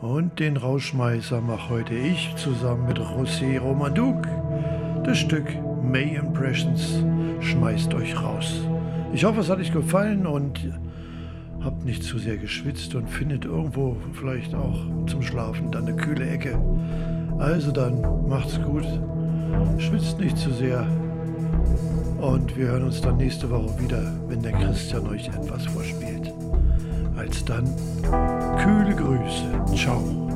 Und den Rausschmeißer mach heute ich zusammen mit José Romanduc. Das Stück May Impressions schmeißt euch raus. Ich hoffe, es hat euch gefallen und habt nicht zu sehr geschwitzt und findet irgendwo vielleicht auch zum Schlafen dann eine kühle Ecke. Also dann macht's gut, schwitzt nicht zu sehr und wir hören uns dann nächste Woche wieder, wenn der Christian euch etwas vorspielt. Als dann, kühle Grüße. Ciao.